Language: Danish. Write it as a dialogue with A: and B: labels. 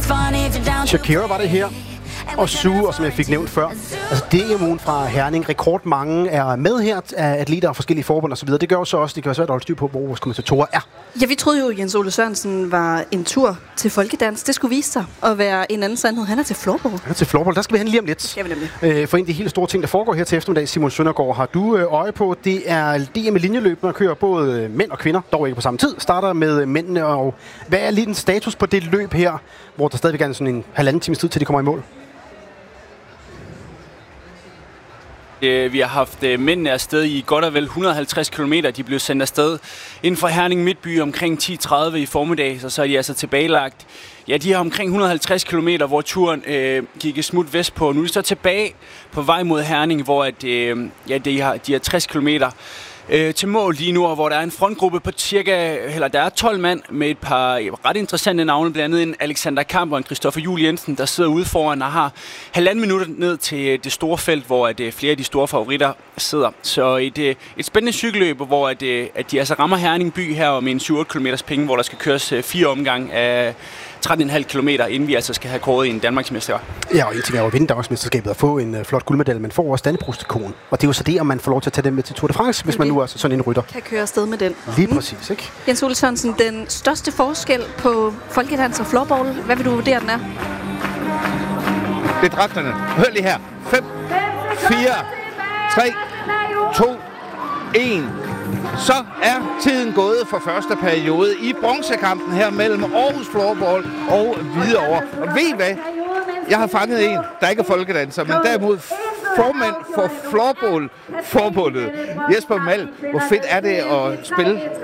A: Shakira var det her, og Sue, og som jeg fik nævnt før. Altså DMU'en fra Herning, rekordmange er med her af atleter og forskellige forbund og så videre. Det gør jo så også, det kan være svært at holde styr på, hvor vores kommentatorer er.
B: Ja, vi troede jo, Jens Ole Sørensen var en tur til folkedans. Det skulle vise sig at være en anden sandhed. Han er til floorball.
A: Han er til floorball. Der skal vi hen lige om lidt.
B: Skal vi nemlig.
A: For en af de helt store ting, der foregår her til eftermiddag, Simon Søndergaard, har du øje på. Det er DM i linjeløb, der kører både mænd og kvinder, dog ikke på samme tid. Starter med mændene, og hvad er lige den status på det løb her, hvor der stadigvæk er sådan en halvanden times tid, til de kommer i mål?
C: Vi har haft mændene afsted i godt og vel 150 km. De blev sendt afsted inden for Herning Midtby omkring 10:30 i formiddag, så er de altså tilbagelagt. Ja, de har omkring 150 km, hvor turen gik et smut vest på. Nu er de så tilbage på vej mod Herning, hvor de har 60 km til mål lige nu, hvor der er en frontgruppe på der er 12 mand med et par ret interessante navne, blandt andet en Alexander Kamp og en Christoffer Juhl Jensen, der sidder ude foran og har 1,5 minutter ned til det store felt, hvor flere af de store favoritter sidder. Så et spændende cykelløb, hvor at de altså rammer Herning by her med en 7-8 km penge, hvor der skal køres 4 omgang af 13,5 km, inden vi altså skal have kåret en Danmarksmester.
A: Ja, og en ting er jo at vinde Danmarksmesterskabet og få en flot guldmedalje, men får også Dannebrogs-ikonen. Og det er jo så det, om man får lov til at tage den med til Tour de France, hvis man nu er sådan en rytter.
B: Kan køre afsted med den.
A: Lige præcis, ikke?
B: Jens Ole Sørensen, den største forskel på folkedans og floorball, hvad vil du vurdere, den er?
D: Det er dragterne. Hør lige her. 5, 4, 3, 2, 1. Så er tiden gået for første periode i bronzekampen her mellem Aarhus Floorball og Hvidovre. Og ved I hvad? Jeg har fanget en, der ikke er folkedanser, men derimod formand for Floorball-forbundet. Jesper Mal, hvor fedt er det at spille